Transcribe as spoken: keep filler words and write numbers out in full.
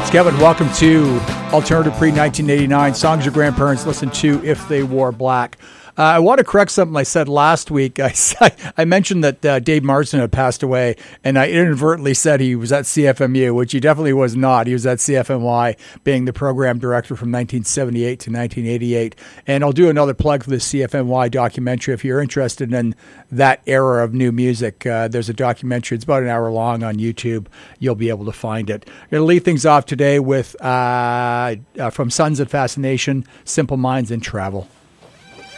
Kevin, welcome to Alternative Pre nineteen eighty-nine. Songs your grandparents listened to if they wore black. Uh, I want to correct something I said last week. I, I mentioned that uh, Dave Marsden had passed away, and I inadvertently said he was at C F M U, which he definitely was not. He was at C F M Y, being the program director from nineteen seventy-eight to nineteen eighty-eight. And I'll do another plug for the C F M Y documentary. If you're interested in that era of new music, uh, there's a documentary. It's about an hour long on YouTube. You'll be able to find it. I'm going to lead things off today with, uh, uh, from Sons of Fascination, Simple Minds and Travel.